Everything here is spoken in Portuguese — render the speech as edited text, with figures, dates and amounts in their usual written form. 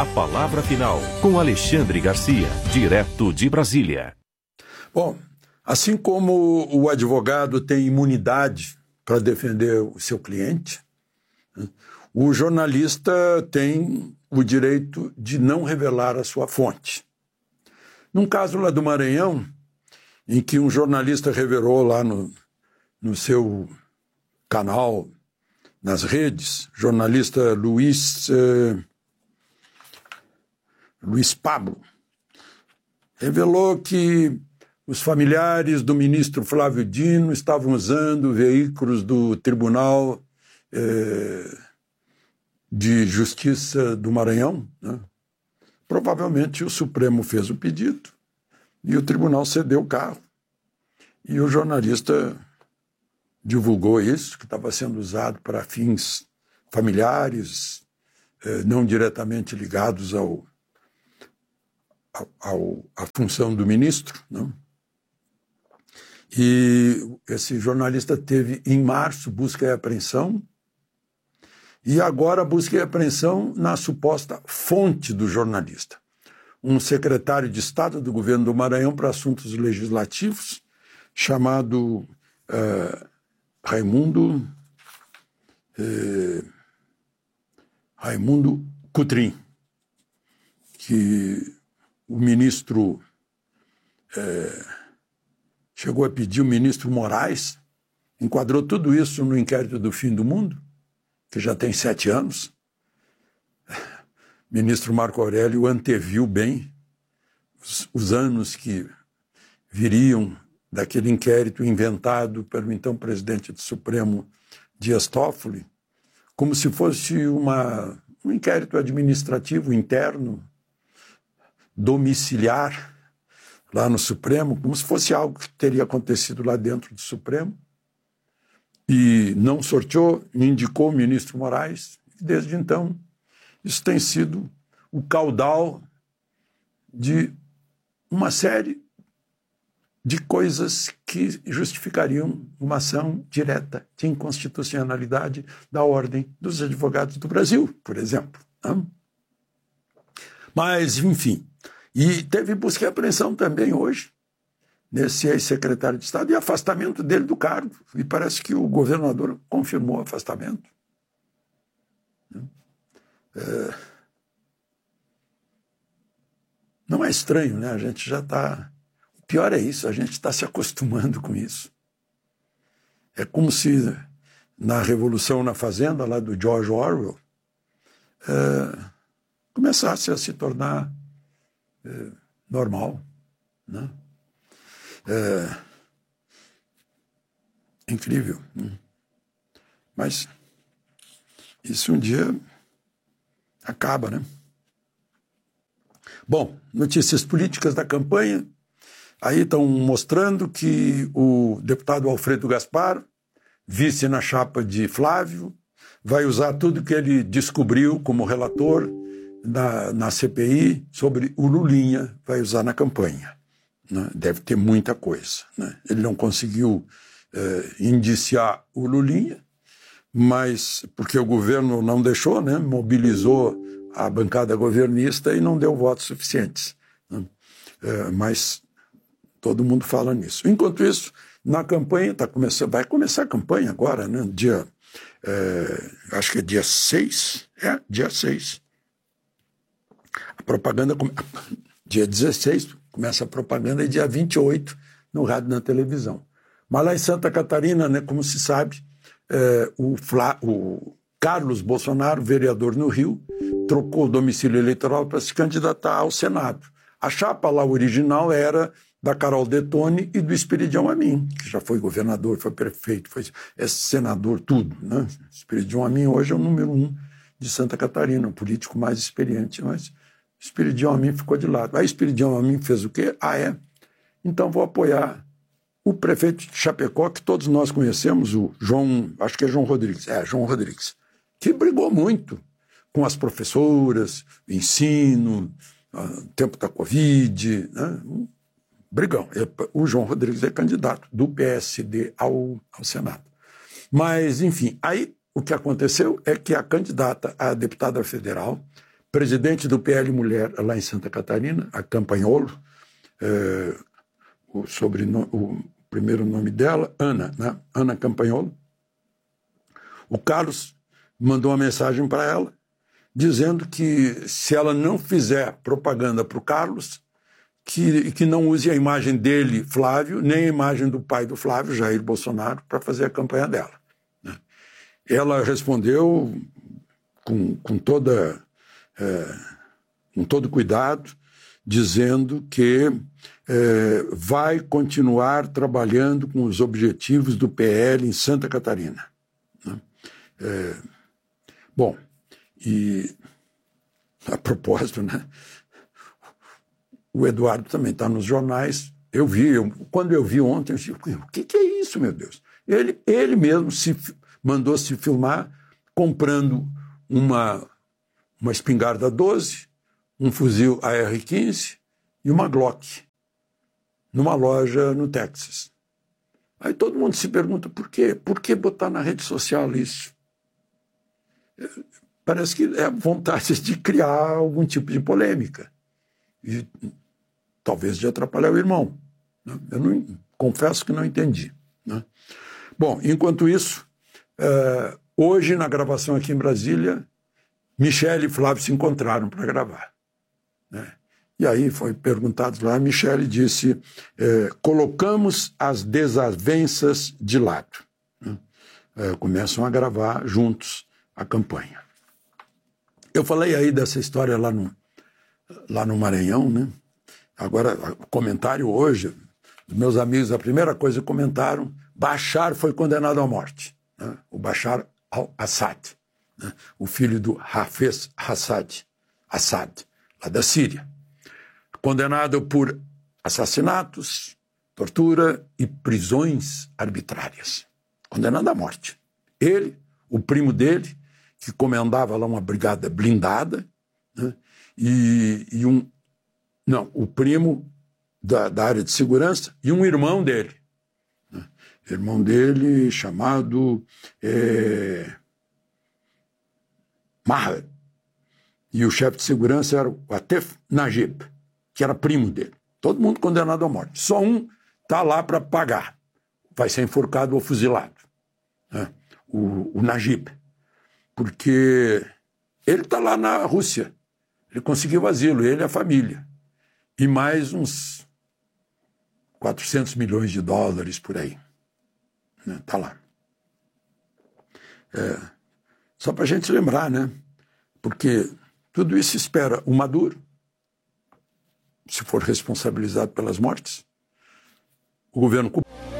A palavra final, com Alexandre Garcia, direto de Brasília. Bom, assim como o advogado tem imunidade para defender o seu cliente, o jornalista tem o direito de não revelar a sua fonte. Num caso lá do Maranhão, em que um jornalista revelou lá no seu canal, nas redes, jornalista Luiz Pablo, revelou que os familiares do ministro Flávio Dino estavam usando veículos do Tribunal de Justiça do Maranhão, né? Provavelmente o Supremo fez o pedido e o tribunal cedeu o carro. E o jornalista divulgou isso, que estava sendo usado para fins familiares, não diretamente ligados à função do ministro, não? E esse jornalista teve, em março, busca e apreensão, e agora busca e apreensão na suposta fonte do jornalista. Um secretário de Estado do governo do Maranhão para assuntos legislativos, chamado Raimundo Cotrim, que o ministro chegou a pedir, o ministro Moraes enquadrou tudo isso no inquérito do Fim do Mundo, que já tem 7 anos. O ministro Marco Aurélio anteviu bem os anos que viriam daquele inquérito inventado pelo então presidente do Supremo, Dias Toffoli, como se fosse um inquérito administrativo interno, domiciliar, lá no Supremo, como se fosse algo que teria acontecido lá dentro do Supremo, e não sorteou, indicou o ministro Moraes, e desde então isso tem sido o caudal de uma série de coisas que justificariam uma ação direta de inconstitucionalidade da Ordem dos Advogados do Brasil, por exemplo. Não? Mas, enfim, e teve busca e apreensão também hoje, nesse ex-secretário de Estado, e afastamento dele do cargo. E parece que o governador confirmou o afastamento. Não é estranho, né? A gente já está... O pior é isso, a gente está se acostumando com isso. É como se na Revolução na Fazenda, lá do George Orwell, começasse a se tornar normal, né? Incrível. Mas isso um dia acaba, né? Bom, notícias políticas da campanha. Aí estão mostrando que o deputado Alfredo Gaspar, vice na chapa de Flávio, vai usar tudo que ele descobriu como relator na CPI sobre o Lulinha, vai usar na campanha. Né? Deve ter muita coisa. Né? Ele não conseguiu indiciar o Lulinha, mas porque o governo não deixou, né? Mobilizou a bancada governista e não deu votos suficientes. Né? Mas todo mundo fala nisso. Enquanto isso, na campanha, vai começar a campanha agora, né? Acho que é dia 6. Dia 6. A propaganda, dia 16, começa a propaganda, e dia 28, no rádio e na televisão. Mas lá em Santa Catarina, né, como se sabe, o Carlos Bolsonaro, vereador no Rio, trocou o domicílio eleitoral para se candidatar ao Senado. A chapa lá original era da Carol Detone e do Espiridião Amin, que já foi governador, foi prefeito, foi senador, tudo. Né? Espiridião Amin hoje é o número 1 de Santa Catarina, o político mais experiente, mas Espiridião Amin ficou de lado. Aí Espiridião Amin fez o quê? Então vou apoiar o prefeito de Chapecó, que todos nós conhecemos, o João, acho que é João Rodrigues, João Rodrigues, que brigou muito com as professoras, ensino, tempo da Covid, né? Brigão. O João Rodrigues é candidato do PSD ao Senado. Mas, enfim, aí o que aconteceu é que a candidata a deputada federal presidente do PL Mulher lá em Santa Catarina, a Campanholo, o primeiro nome dela, Ana, né? Ana Campanholo. O Carlos mandou uma mensagem para ela, dizendo que se ela não fizer propaganda para o Carlos, que não use a imagem dele, Flávio, nem a imagem do pai do Flávio, Jair Bolsonaro, para fazer a campanha dela. Né? Ela respondeu com todo cuidado, dizendo que vai continuar trabalhando com os objetivos do PL em Santa Catarina. Né? Bom, e a propósito, né? O Eduardo também está nos jornais. Quando eu vi ontem, eu disse, o que é isso, meu Deus? Ele mesmo mandou se filmar comprando uma espingarda 12, um fuzil AR-15 e uma Glock numa loja no Texas. Aí todo mundo se pergunta por quê? Por que botar na rede social isso? Parece que é a vontade de criar algum tipo de polêmica. E talvez de atrapalhar o irmão. Né? Eu confesso que não entendi. Né? Bom, enquanto isso, hoje na gravação aqui em Brasília, Michele e Flávio se encontraram para gravar. Né? E aí foi perguntado lá, a Michele disse, colocamos as desavenças de lado. Né? Começam a gravar juntos a campanha. Eu falei aí dessa história lá no Maranhão, né? Agora, o comentário hoje, os meus amigos, a primeira coisa que comentaram, Bashar foi condenado à morte. Né? O Bashar al-Assad, né? O filho do Hafez Assad, lá da Síria. Condenado por assassinatos, tortura e prisões arbitrárias. Condenado à morte. Ele, o primo dele, que comandava lá uma brigada blindada, né? O primo da área de segurança e um irmão dele. Né? Irmão dele chamado Maher. E o chefe de segurança era o Atef Najib, que era primo dele. Todo mundo condenado à morte. Só um está lá para pagar. Vai ser enforcado ou fuzilado. Né? O Najib. Porque ele está lá na Rússia. Ele conseguiu asilo, ele e a família. E mais uns 400 milhões de dólares por aí. Está lá. Só para a gente lembrar, né? Porque tudo isso espera o Maduro, se for responsabilizado pelas mortes, o governo cubano.